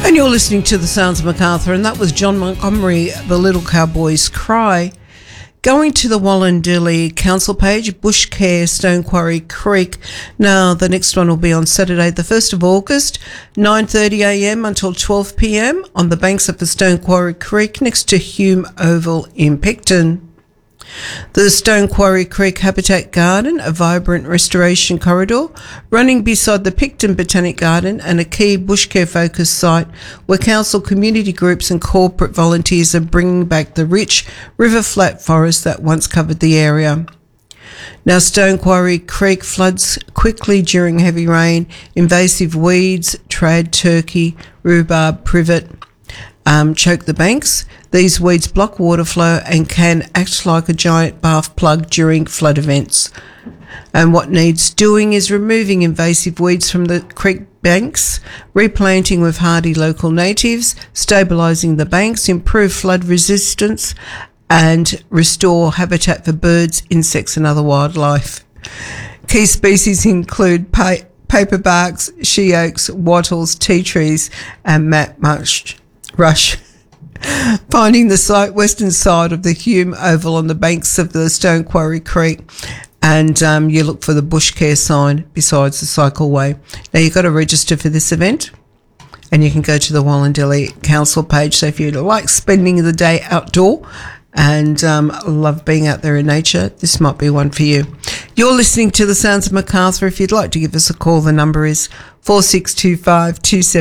And you're listening to The Sounds of Macarthur, and that was John Montgomery, The Little Cowboy's Cry. Going to the Wallandilly Council page, Bush Care, Stone Quarry Creek. Now, the next one will be on Saturday, the 1st of August, 9:30am until 12pm on the banks of the Stone Quarry Creek next to Hume Oval in Picton. The Stone Quarry Creek Habitat Garden, a vibrant restoration corridor running beside the Picton Botanic Garden and a key bushcare focused site where council, community groups and corporate volunteers are bringing back the rich river flat forest that once covered the area. Now, Stone Quarry Creek floods quickly during heavy rain. Invasive weeds, trad turkey, rhubarb, privet choke the banks. These weeds block water flow and can act like a giant bath plug during flood events. And what needs doing is removing invasive weeds from the creek banks, replanting with hardy local natives, stabilising the banks, improve flood resistance and restore habitat for birds, insects and other wildlife. Key species include paperbarks, she oaks, wattles, tea trees and mat rush. Finding the western side of the Hume Oval on the banks of the Stone Quarry Creek, and you look for the Bush Care sign besides the cycleway. Now, you've got to register for this event, and you can go to the Wallandilly Council page. So if you like spending the day outdoor and love being out there in nature, this might be one for you. You're listening to The Sounds of Macarthur. If you'd like to give us a call, the number is 4625 27